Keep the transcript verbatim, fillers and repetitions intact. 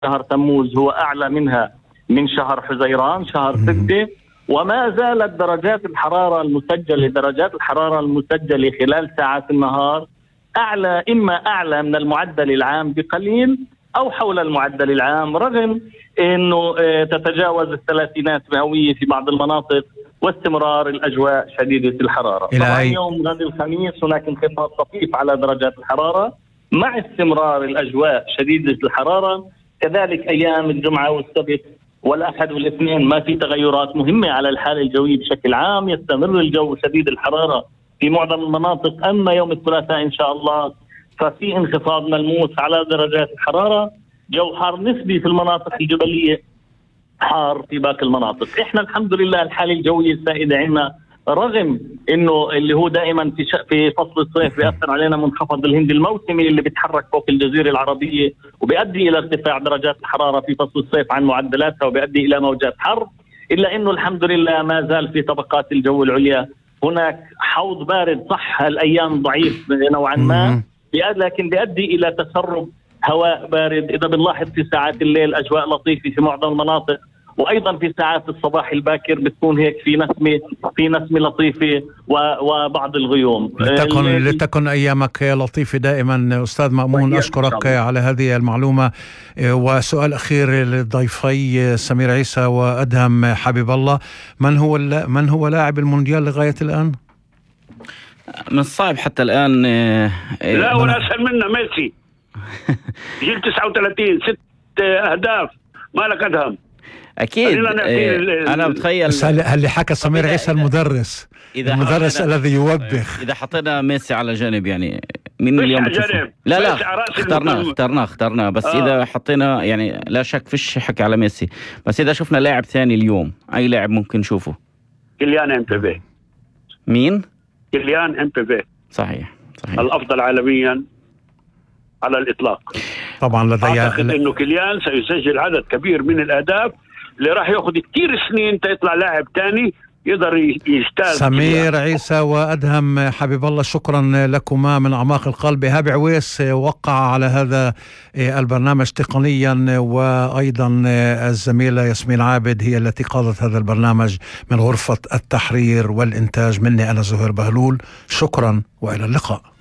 شهر تموز هو أعلى منها من شهر حزيران شهر ستة، وما زالت درجات الحرارة المسجلة درجات الحرارة المسجلة خلال ساعات النهار أعلى، إما أعلى من المعدل العام بقليل أو حول المعدل العام، رغم أنه تتجاوز الثلاثينات مئوية في بعض المناطق واستمرار الأجواء شديدة الحرارة. طبعا أي... يوم غد الخميس هناك انخفاض طفيف على درجات الحرارة مع استمرار الأجواء شديدة الحرارة. كذلك أيام الجمعة والسبت والأحد والاثنين ما في تغيرات مهمة على الحالة الجوية بشكل عام، يستمر الجو شديد الحرارة في معظم المناطق. أما يوم الثلاثاء إن شاء الله ففي انخفاض ملموس على درجات الحرارة، جو حار نسبي في المناطق الجبلية، حار في باقي المناطق. إحنا الحمد لله الحالة الجوية السائدة عندنا، رغم إنه اللي هو دائما في في فصل الصيف بيأثر علينا منخفض الهند الموسمي اللي بيتحرك فوق الجزيرة العربية وبيؤدي إلى ارتفاع درجات الحرارة في فصل الصيف عن معدلاتها وبيؤدي إلى موجات حر، إلا إنه الحمد لله ما زال في طبقات الجو العليا هناك حوض بارد. صح الأيام ضعيف نوعا ما، لكن بيؤدي إلى تسرب هواء بارد. إذا بنلاحظ في ساعات الليل أجواء لطيفة في معظم المناطق، وأيضا في ساعات الصباح الباكر بتكون هيك في نسمة في نسمة لطيفة وبعض الغيوم. لتكن, لتكن أيامك لطيفة دائما أستاذ مأمون. أشكرك على هذه المعلومة. وسؤال أخير للضيفي سمير عيسى وأدهم حبيب الله، من هو من هو لاعب المونديال لغاية الآن؟ من الصعب حتى الآن. لا ولا أسهل منا ميسي جيل تسعة وثلاثين ست أهداف، ما لك أدهم. أكيد إيه أنا بتخيل. بس اللي حكى سمير عيسى المدرس إذا المدرس الذي يوبخ. إذا حطينا ميسي على جانب يعني من اليوم جانب. لا لا اخترناه اخترناه اخترناه بس آه. إذا حطينا يعني لا شك فيش حكي على ميسي، بس إذا شفنا لاعب ثاني اليوم أي لاعب ممكن نشوفه؟ كيليان امبابي. مين؟ كيليان امبابي. صحيح صحيح الأفضل عالميا على الإطلاق. طبعا لدي أعتقد إنه كيليان سيسجل عدد كبير من الأهداف اللي راح ياخذ كتير سنين تطلع لاعب تاني يقدر يجتاز. سمير عيسى وأدهم حبيب الله، شكرا لكما من أعماق القلب. هابي عويس وقع على هذا البرنامج تقنيا، وأيضا الزميلة ياسمين عابد هي التي قادت هذا البرنامج من غرفة التحرير والإنتاج. مني أنا زهير بهلول، شكرا وإلى اللقاء.